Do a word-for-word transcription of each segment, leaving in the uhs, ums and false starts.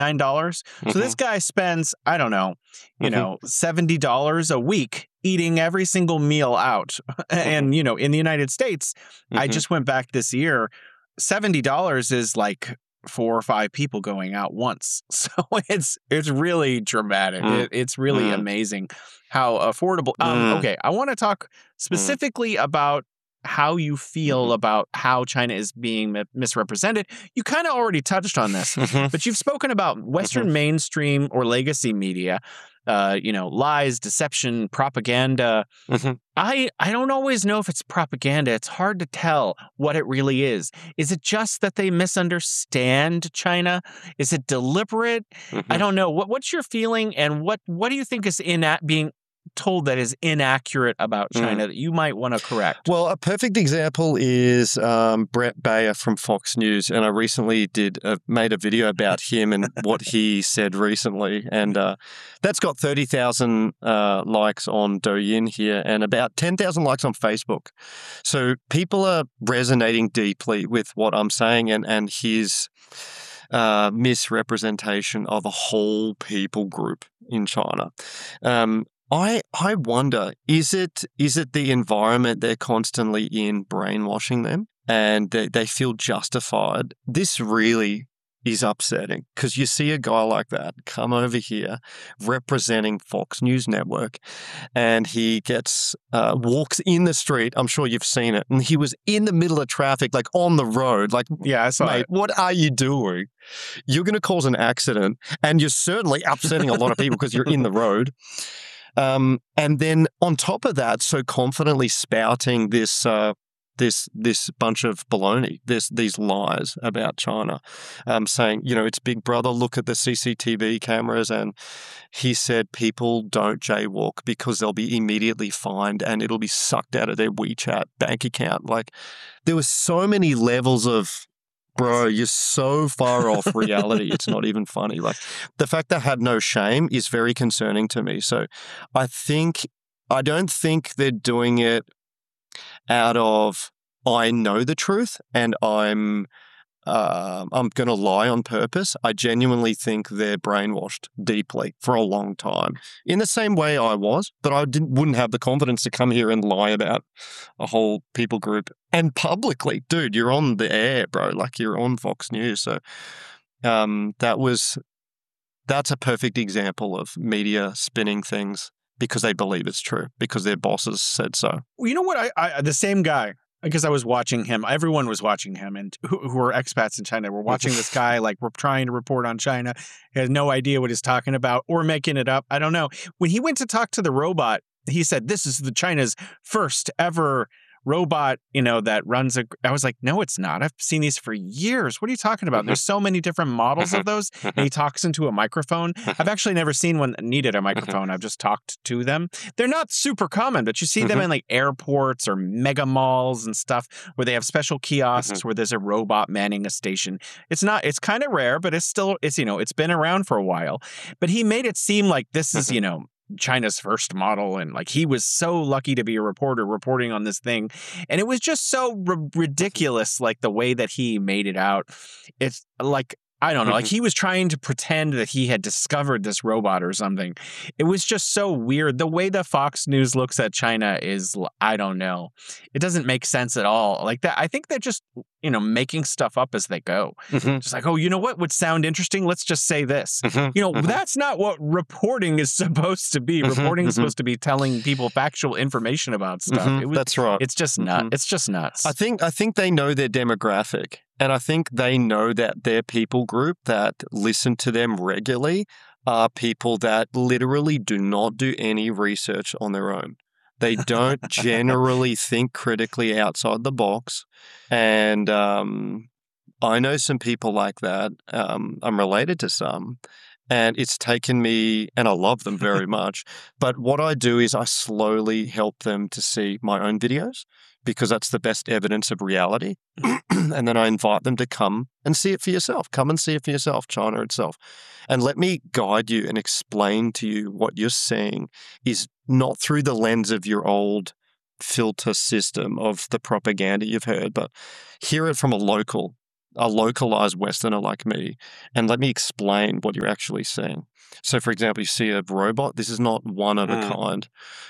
dollars. So Mm-hmm. this guy spends, I don't know, you Mm-hmm. know, seventy dollars a week eating every single meal out. And, Mm-hmm. you know, in the United States, I Mm-hmm. just went back this year, seventy dollars is like four or five people going out once. So it's it's really dramatic. Mm. It, it's really Mm. amazing how affordable. Um, Mm. okay, I want to talk specifically about how you feel Mm-hmm. about how China is being mi- misrepresented. You kind of already touched on this, Mm-hmm. but you've spoken about Western mainstream or legacy media, uh, you know, lies, deception, propaganda. Mm-hmm. I I don't always know if it's propaganda. It's hard to tell what it really is. Is it just that they misunderstand China? Is it deliberate? Mm-hmm. I don't know. What what's your feeling, and what what do you think is in being told that is inaccurate about China Mm. that you might want to correct? Well, a perfect example is um, Brett Bayer from Fox News, and I recently did a, made a video about him and what he said recently, and uh, that's got thirty thousand uh, likes on Douyin here, and about ten thousand likes on Facebook. So people are resonating deeply with what I'm saying, and and his uh, misrepresentation of a whole people group in China. Um, I I wonder, is it is it the environment they're constantly in brainwashing them and they, they feel justified? This really is upsetting because you see a guy like that come over here representing Fox News Network and he gets uh, walks in the street. I'm sure you've seen it. And he was in the middle of traffic, like on the road. Like, Yeah, I saw mate, it. what are you doing? You're going to cause an accident and you're certainly upsetting a lot of people because you're in the road. Um, and then on top of that, so confidently spouting this uh, this this bunch of baloney, this these lies about China, um, saying, you know, it's Big Brother. Look at the C C T V cameras, and he said people don't jaywalk because they'll be immediately fined and it'll be sucked out of their WeChat bank account. Like, there were so many levels of. Bro, you're so far off reality. It's not even funny. Like, the fact they had no shame is very concerning to me. So I think, I don't think they're doing it out of, I know the truth and I'm, uh, I'm going to lie on purpose. I genuinely think they're brainwashed deeply for a long time in the same way I was, but I didn't, wouldn't have the confidence to come here and lie about a whole people group and publicly. Dude, you're on the air, bro. Like, you're on Fox News. So um, that was, that's a perfect example of media spinning things because they believe it's true, because their bosses said so. Well, you know what? I, I the same guy, because I was watching him. Everyone was watching him, and who, who were expats in China were watching this guy. Like, we're trying to report on China. He has no idea what he's talking about or making it up. I don't know. When he went to talk to the robot, he said, "This is the China's first ever robot, you know, that runs a." I was like, "No, it's not. I've seen these for years. What are you talking about? There's so many different models of those." And he talks into a microphone. I've actually never seen one that needed a microphone. I've just talked to them. They're not super common, but you see them in like airports or mega malls and stuff where they have special kiosks where there's a robot manning a station. It's not, it's kind of rare, but it's still, it's, you know, it's been around for a while. But he made it seem like this is, you know, China's first model, and like he was so lucky to be a reporter reporting on this thing, and it was just so r- ridiculous, like the way that he made it out. It's like, I don't know, like he was trying to pretend that he had discovered this robot or something. It was just so weird. The way that Fox News looks at China is, I don't know. It doesn't make sense at all. Like that, I think they're just, you know, making stuff up as they go. Mm-hmm. Just like, oh, you know what would sound interesting? Let's just say this. Mm-hmm. You know, Mm-hmm. that's not what reporting is supposed to be. Mhm, Reporting is mhm. supposed to be telling people factual information about stuff. Mhm, It was, that's right. it's just nuts. Mhm. It's just nuts. I think I think they know their demographic, and I think they know that their people group that listen to them regularly are people that literally do not do any research on their own. They don't generally think critically outside the box, and um, I know some people like that. Um, I'm related to some. And it's taken me, and I love them very much, but what I do is I slowly help them to see my own videos because that's the best evidence of reality. And then I invite them to come and see it for yourself. Come and see it for yourself, China itself. And let me guide you and explain to you what you're seeing is not through the lens of your old filter system of the propaganda you've heard, but hear it from a local a localized Westerner like me and let me explain what you're actually seeing. So, for example, you see a robot. This is not one of Mm. a kind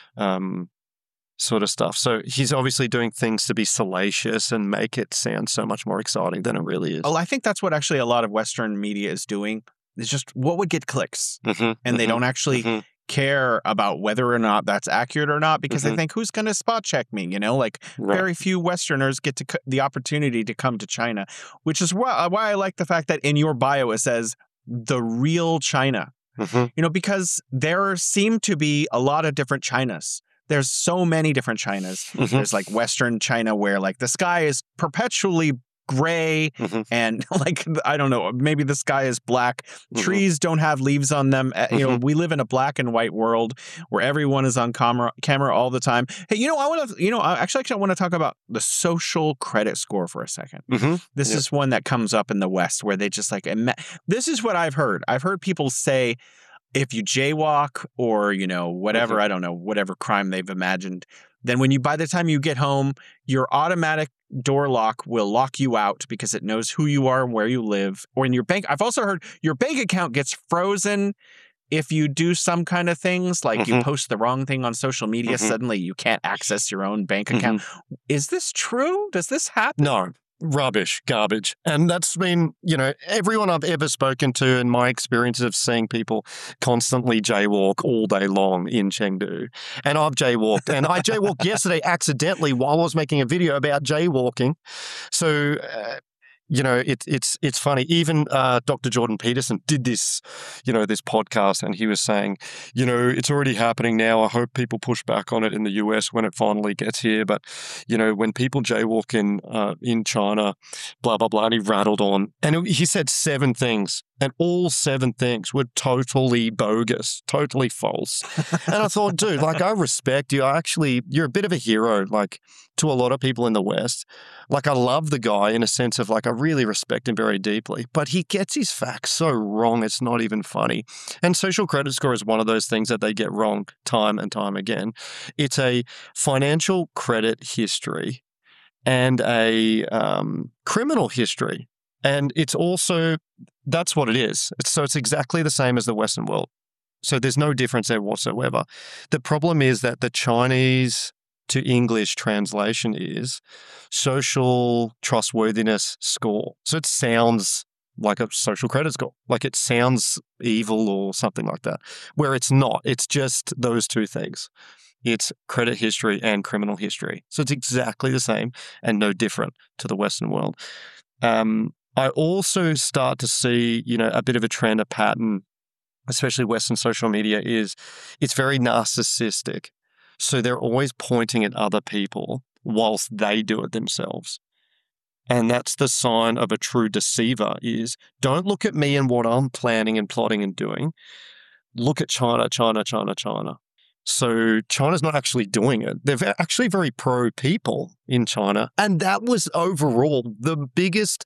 um, sort of stuff. So he's obviously doing things to be salacious and make it sound so much more exciting than it really is. Oh, I think that's what actually a lot of Western media is doing. It's just what would get clicks. Mm-hmm, and they mm-hmm, don't actually mm-hmm. care about whether or not that's accurate or not because Mhm. they think, who's going to spot check me? You know, like Right. very few Westerners get to c- the opportunity to come to China, which is why, why I like the fact that in your bio it says the real China, Mm-hmm. you know, because there seem to be a lot of different Chinas. There's so many different Chinas. Mm-hmm. There's like Western China where like the sky is perpetually gray Mm-hmm. and like I don't know, maybe the sky is black. Mhm. Trees don't have leaves on them. Uh, You know, we live in a black and white world where everyone is on camera camera all the time. Hey, you know, I want to, you know, I- actually, actually, I want to talk about the social credit score for a second. Mm-hmm. This Yeah. is one that comes up in the West where they just like, ima- this is what I've heard. I've heard people say if you jaywalk or, you know, whatever, Mhm. I don't know, whatever crime they've imagined, then when you, by the time you get home, your automatic door lock will lock you out because it knows who you are and where you live. Or in your bank, I've also heard your bank account gets frozen if you do some kind of things, like you Mhm. post the wrong thing on social media, Mhm. suddenly you can't access your own bank account. Is this true? Does this happen? No, rubbish, garbage. And that's been, you know, everyone I've ever spoken to in my experience of seeing people constantly jaywalk all day long in Chengdu. And I've jaywalked. And I jaywalked yesterday accidentally while I was making a video about jaywalking. So, uh, you know, it, it's it's funny. Even uh, Doctor Jordan Peterson did this, you know, this podcast, and he was saying, you know, it's already happening now. I hope people push back on it in the U S when it finally gets here. But, you know, when people jaywalk in uh, in China, blah blah blah, and he rattled on, and it, he said seven things, and all seven things were totally bogus, totally false. And I thought, dude, like I respect you. I actually, you're a bit of a hero, like to a lot of people in the West. Like I love the guy in a sense of like I really respect him very deeply, but he gets his facts so wrong it's not even funny. And social credit score is one of those things that they get wrong time and time again. It's a financial credit history and a um, criminal history. And it's also, that's what it is. So it's exactly the same as the Western world. So there's no difference there whatsoever. The problem is that the Chinese to English translation is social trustworthiness score. So it sounds like a social credit score, like it sounds evil or something like that, where it's not. It's just those two things. It's credit history and criminal history. So it's exactly the same and no different to the Western world. Um, I also start to see, you know, a bit of a trend, a pattern, especially Western social media, is it's very narcissistic. So they're always pointing at other people whilst they do it themselves. And that's the sign of a true deceiver is don't look at me and what I'm planning and plotting and doing. Look at China, China, China, China. So China's not actually doing it. They're actually very pro-people in China. And that was overall the biggest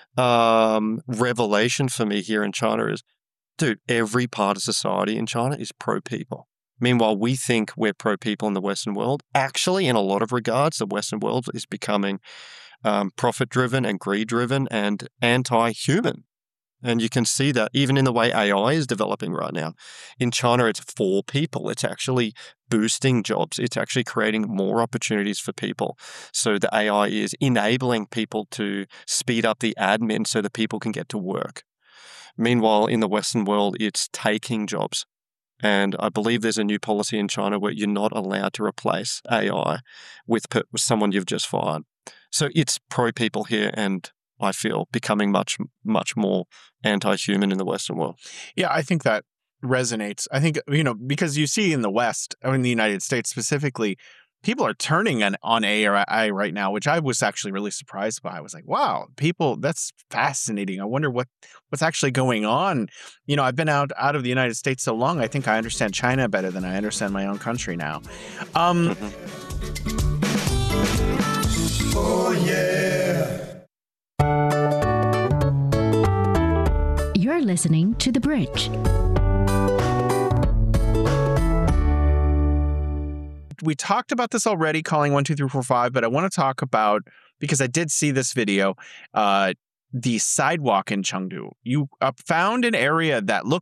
um, revelation for me here in China is, dude, every part of society in China is pro-people. Meanwhile, we think we're pro-people in the Western world. Actually, in a lot of regards, the Western world is becoming um, profit-driven and greed-driven and anti-human. And you can see that even in the way A I is developing right now. In China, it's for people. It's actually boosting jobs. It's actually creating more opportunities for people. So the A I is enabling people to speed up the admin so that people can get to work. Meanwhile, in the Western world, it's taking jobs. And I believe there's a new policy in China where you're not allowed to replace A I with, with someone you've just fired. So it's pro-people here and I feel becoming much, much more anti-human in the Western world. Yeah, I think that resonates. I think, you know, because you see in the West, or in the United States specifically, people are turning on, on A I right now, which I was actually really surprised by. I was like, wow, people, that's fascinating. I wonder what what's actually going on. You know, I've been out, out of the United States so long, I think I understand China better than I understand my own country now. Um, Mm-hmm. Oh, yeah. You're listening to The Bridge. We talked about this already, calling one, two, three, four, five, but I want to talk about, because I did see this video, uh, the sidewalk in Chengdu. You uh, found an area that looked